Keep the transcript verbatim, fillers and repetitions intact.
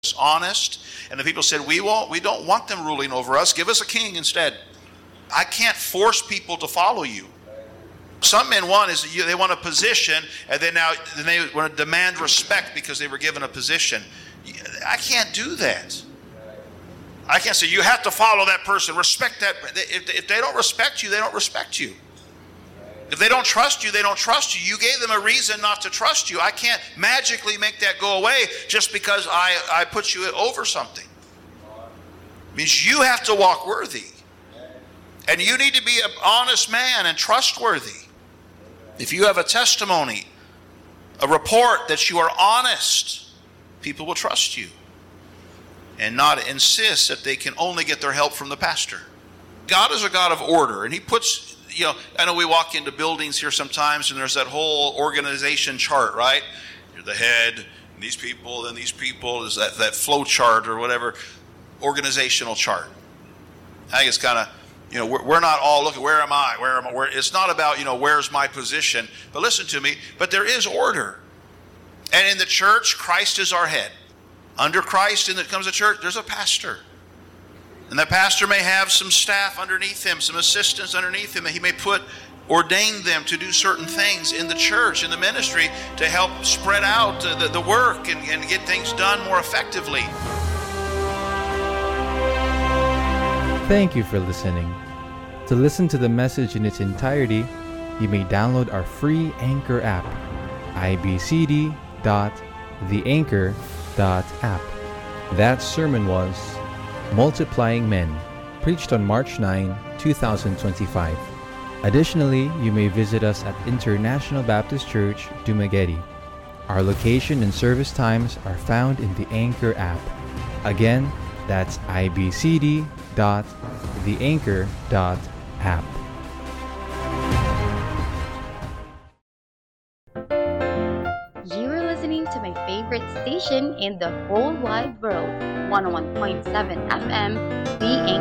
honest, and the people said, we won't, we don't want them ruling over us. Give us a king instead. I can't force people to follow you. Some men want is you, they want a position, and then now then they want to demand respect because they were given a position. I can't do that. I can't say you have to follow that person, respect that. If, if they don't respect you, they don't respect you. If they don't trust you, they don't trust you. You gave them a reason not to trust you. I can't magically make that go away just because I, I put you over something. It means you have to walk worthy. And you need to be an honest man and trustworthy. If you have a testimony, a report that you are honest, people will trust you and not insist that they can only get their help from the pastor. God is a God of order, and he puts, you know, I know we walk into buildings here sometimes and there's that whole organization chart, right? You're the head, and these people, then these people, is that, that flow chart or whatever, organizational chart. I think it's kind of, you know, we're, we're not all looking, where am I? Where am I? Where, it's not about, you know, where's my position? But listen to me, but there is order. And in the church, Christ is our head. Under Christ, and that comes to church, there's a pastor. And that pastor may have some staff underneath him, some assistants underneath him, and he may put, ordain them to do certain things in the church, in the ministry, to help spread out the, the work and, and get things done more effectively. Thank you for listening. To listen to the message in its entirety, you may download our free Anchor app, i b c d dot the anchor dot app. That sermon was Multiplying Men, preached on March ninth, twenty twenty-five. Additionally, you may visit us at International Baptist Church, Dumaguete. Our location and service times are found in the Anchor app. Again, that's i b c d dot the anchor dot app. You are listening to my favorite station in the whole wide world, one oh one point seven F M, The Anchor.